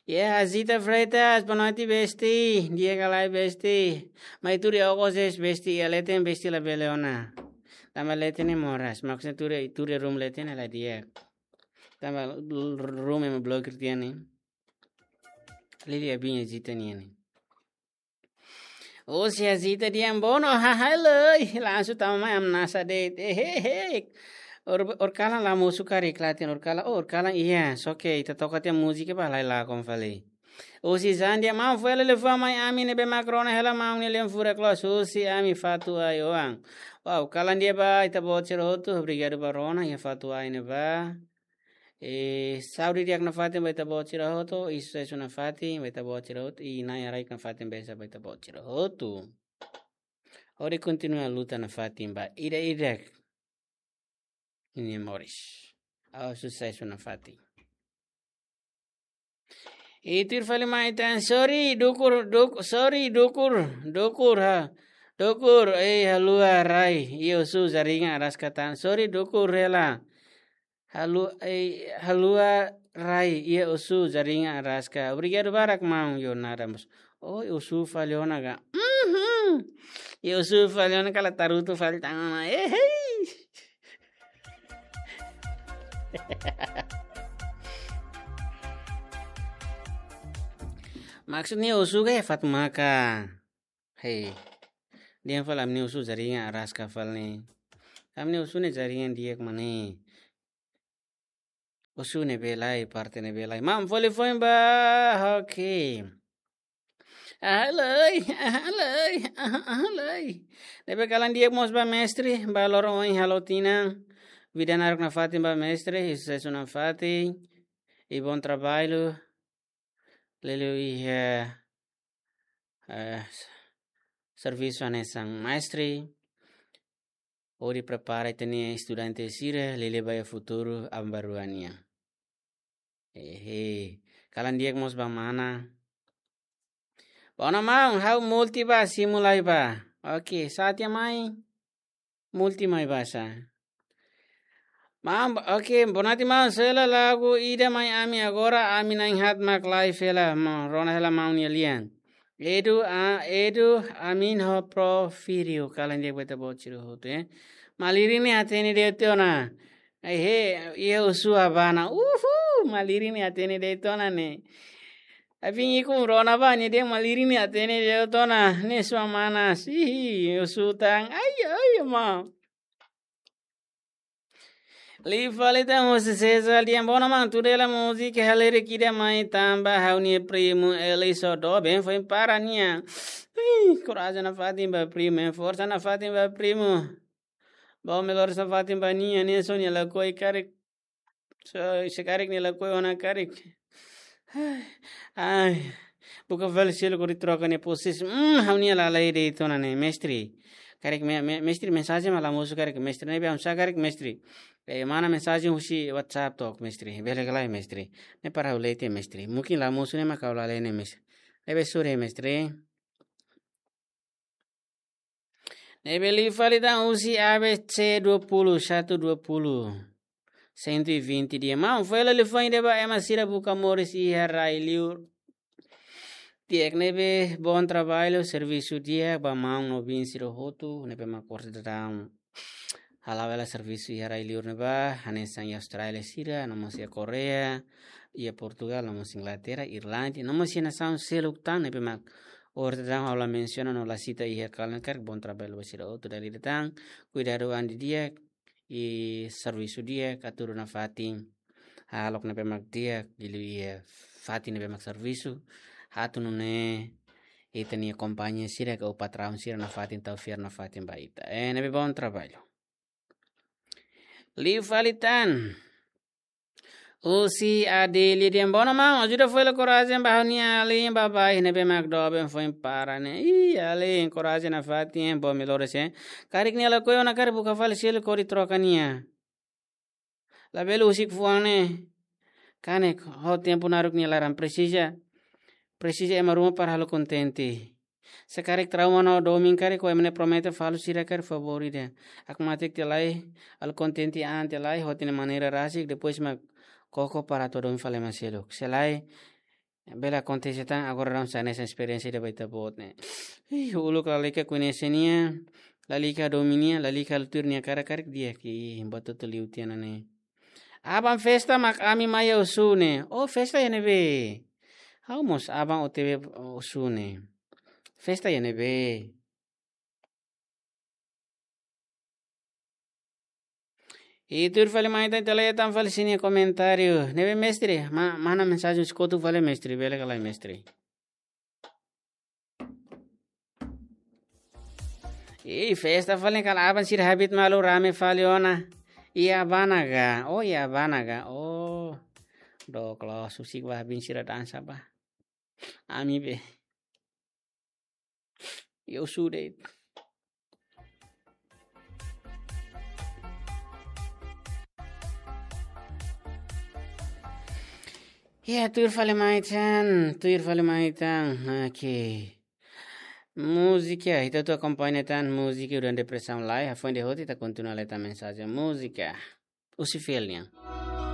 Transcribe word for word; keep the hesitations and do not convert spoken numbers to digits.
Yeah, Zita Freitas, Bonati Besti, Diegalai Besti, Maituri Ogoses Besti, Aleten Besti la Beleona. Tama letene moras, maksudnya ture ture room letene la dia. Tama room em blog kristiani. Lili abinha Zita niani. Oh, si Zita dia bono, ha hello, langsung tama mai am nasa date. He he. Or or kala la musuka reklatin or kala or kala iya, soke ita tokatnya musik ba lai la konfali. Usi zandia mau fuele le fa mai ami ne be makrona hela mau ne lem fura klas usi ami fatu ai oang. Wow, kalan dia ba ita bocero hotu obrigado barona ya fatu ai ne ba. E saudi dia na fatin ba ita bocero hotu isu isu na fatin ba ita bocero hotu i na ya raik na fatin besa ba ita bocero hotu. Ori continua luta na fatin ba ida ida ini moris. Au susah isu na fatin. Itir fali maitan sorry dukur duk sorry dukur dukur ha dukur eh halua rai iyo su zaringa aras katan sorry dukur rela halu eh halua rai iyo su zaringa aras ka obrigado barak mau yo naramos oh usu faliona ga mhm iyo su faliona kala tarutu fal tangana eh hey. Maksudnya usu ke Fatma ka. Hei. Dia fal amni usu jaringan aras ka fal ni. Amni usu ne jaringan dia kemana? Usu ne belai parte ne belai. Mam foli foi ba. Oke. Alai, alai, alai. Debe kalan dia mos ba mestre, ba loro oi halotina. Vida narok na fatin ba mestre, isso na fatin. E bom trabalho. Lalu ia uh, serviço anesang maestri ori prepara tenia estudante sira lele baya futuro ambaruania eh kalan dia mos ba mana bona mau how multi ba simulai ba oke saat ya mai multi mai bahasa Mam, oke, bonati mau sela lagu ida mai ami agora ami nang hat mak life hela ma rona hela mau ni lian. Edu a edu amin ho profirio kalan dia beta bociro hotu eh. Maliri ni ateni de tona. Eh he ye usu abana. Uhu, maliri ni ateni de tona ne. Abi iku rona ba ni de maliri ni ateni de tona ne swa mana si usu tang. Ay ay ma. Li falita musisesa dia bona man tudela musik halere kida mai tamba hauni primo eliso do ben foi parania. Coragem na fatim ba primo, força na fatim ba primo. Ba melhor sa fatim ba nia ne sonia la koi karik. So se karik ni la koi ona karik. Ai. Buka vel selo kori troca ne posis. Hum, hauni la lai de tona ne mestri. Karik me mestri mensagem ala musu karik mestri ne be am sa karik mestri. Eh, mana mensagem usi WhatsApp tok mestri, belegalai mestri. Ne para ulete mestri. Mungkin la musu ne makau la lene mestri. Nebe sure mestri. Nebe li valida usi A B C dua puluh, satu dua puluh. cento e vinte dia. Mau vela li fain deba ema sira buka moris i harai liur. Tiek nebe bon trabalho, serviço dia, ba mau no bin siro hotu, nebe ma korte dadam. Halawela serviço ia railiur neba, hanesang Australia sira, namosia Korea, ia Portugal, namos Inglaterra, Irlanda, namosia nação seluktan nebe mak. Orte dang hala menciona no la cita ia kalen kerk bon trabalho sira otu dari datang, cuidado andi dia i serviço dia katuru na fatin. Halok nebe mak dia dilu ia fatin nebe mak serviço, hatu nune itania companhia sira ka upat raun sira na fatin tau fiar na fatin baita. Eh nebe bon trabalho. Li falitan usi adeli dia bona mau ajuda foi la coragem bahonia ali babai nebe magdobe foi para ne i ali coragem na fatin bo melhores eh karik ni la koyo na kar buka fal sel kori trocania la belo usi fuane kane ho tempo naruk ni la ram precisa precisa é maruma para halo contente. Sekarang trauma no domin kari ko emne promete falu sira kar favorite. Ak matik telai al contente an telai hotine maneira rasik depois ma koko para todo mi fale maselo. Selai Bela acontece tan agora não sa nessa experiência da baita bot né. Ih, ulu lalika conhecenia, lalika dominia, lalika turnia cara cara dia que batu tu liutiana né. Abang festa mak ami maya usune. Oh festa ya nebe. Haumos abang otw usune. Festa ya nebe. E tu fale mais então tela tam fale sini comentário. Nebe mestre, ma mana mensagem escuto fale mestre, bela kala mestre. E festa fale kala aban sir habit malu rame fale ona. Iya banaga. Oh iya banaga. Oh. Do kalau susik bah bin sira dansa bah. Ami be. Yo sudah. Ya, tuir fale maitan, tuir fale maitan. Oke. Música, então tu acompanha tan música durante depressão lá, a fonte de rota tá continua a letra mensagem música. O se filha.